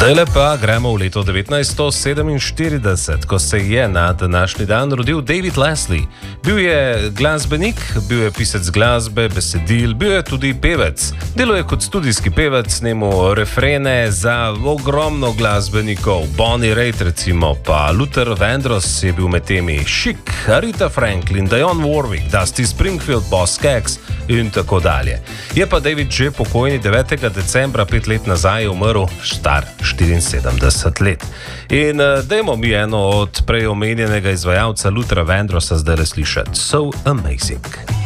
Zdaj pa gremo v leto 1947, ko se je na današnji dan rodil David Leslie. Bil je glasbenik, bil je pisec glasbe, besedil, bil je tudi pevec. Delal je kot studijski pevec, snemal refrene za ogromno glasbenikov, Bonnie Raitt recimo, pa Luther Vandross je bil med temi, Chic, Aretha Franklin, Dionne Warwick, Dusty Springfield, Boz Scaggs in tako dalje. Je pa David že pokojni 9. decembra 5 let nazaj umrl, star 74 let. In dajmo mi eno od prej omenjenega izvajalca Luthera Vandrossa zdaj slišati. So Amazing.